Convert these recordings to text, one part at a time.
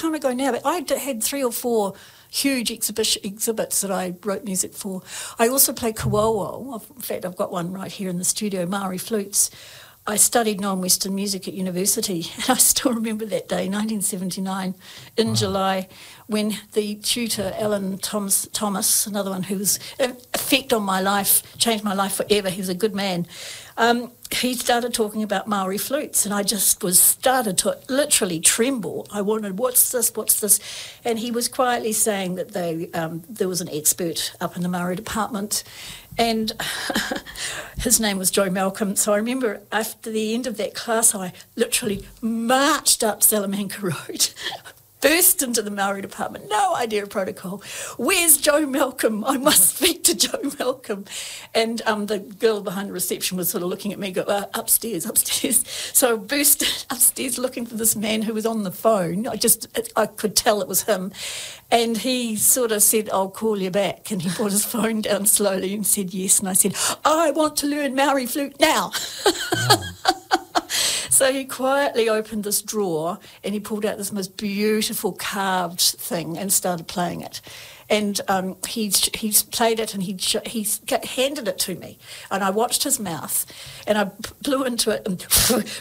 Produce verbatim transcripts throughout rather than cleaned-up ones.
time ago now, but I had three or four huge exhibition exhibits that I wrote music for. I also play kawowo. In fact, I've got one right here in the studio, Maori flutes. I studied non-Western music at university, and I still remember that day, nineteen seventy-nine, in wow. July, when the tutor, Alan Thomas, Thomas, another one who was an effect on my life, changed my life forever, he was a good man, um, he started talking about Maori flutes, and I just was started to literally tremble. I wanted, what's this, what's this? And he was quietly saying that they um, there was an expert up in the Maori department, and his name was Joe Malcolm. So I remember after the end of that class, I literally marched up Salamanca Road, burst into the Maori department, no idea of protocol. Where's Joe Malcolm? I must speak to Joe Malcolm. And um, the girl behind the reception was sort of looking at me, go, uh, upstairs, upstairs. So I burst upstairs looking for this man who was on the phone. I just, I could tell it was him. And he sort of said, I'll call you back. And he brought his phone down slowly and said yes. And I said, I want to learn Maori flute now. Wow. So he quietly opened this drawer and he pulled out this most beautiful carved thing and started playing it. And um, he he's played it and he he handed it to me, and I watched his mouth, and I blew into it, and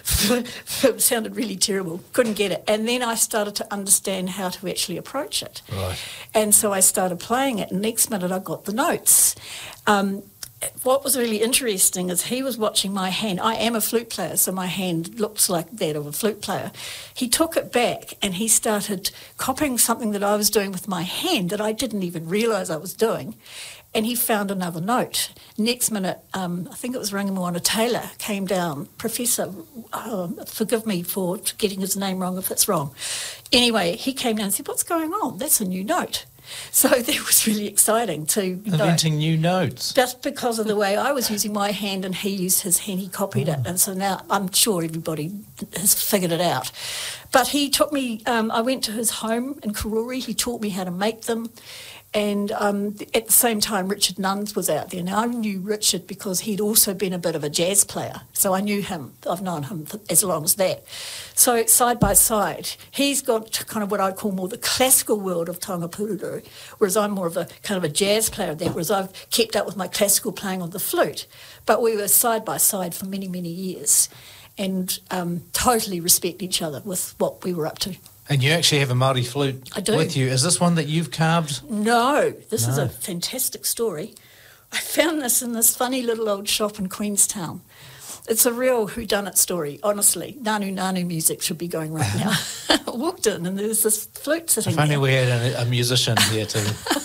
it sounded really terrible. Couldn't get it, and then I started to understand how to actually approach it. Right. And so I started playing it, and next minute I got the notes. Um, What was really interesting is he was watching my hand. I am a flute player, so my hand looks like that of a flute player. He took it back and he started copying something that I was doing with my hand that I didn't even realise I was doing. And he found another note. Next minute, um, I think it was Rangamoana Taylor came down. Professor, um, forgive me for getting his name wrong if it's wrong. Anyway, he came down and said, what's going on? That's a new note. So that was really exciting to inventing know, new notes. Just because of the way I was using my hand and he used his hand, he copied oh. it, and so now I'm sure everybody has figured it out. But he took me. Um, I went to his home in Karori. He taught me how to make them. And um, at the same time, Richard Nuns was out there. Now, I knew Richard because he'd also been a bit of a jazz player. So I knew him. I've known him for as long as that. So side by side, he's got kind of what I call more the classical world of taonga pururu, whereas I'm more of a kind of a jazz player there, whereas I've kept up with my classical playing on the flute. But we were side by side for many, many years and um, totally respect each other with what we were up to. And you actually have a Māori flute I do. with you. Is this one that you've carved? No, this no. is a fantastic story. I found this in this funny little old shop in Queenstown. It's a real whodunit story, honestly. Nanu Nanu music should be going right now. I walked in and there was this flute sitting if there. If only we had a, a musician here too.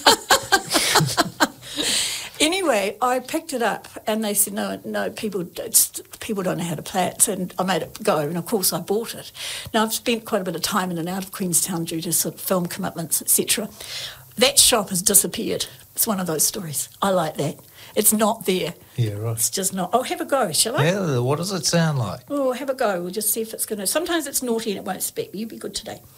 Anyway, I picked it up and they said, no, no, people it's, people don't know how to play it. And I made it go, and of course I bought it. Now, I've spent quite a bit of time in and out of Queenstown due to sort of film commitments, et cetera. That shop has disappeared. It's one of those stories. I like that. It's not there. Yeah, right. It's just not. Oh, have a go, shall I? Yeah, what does it sound like? Oh, have a go. We'll just see if it's going to... Sometimes it's naughty and it won't speak. You be good today.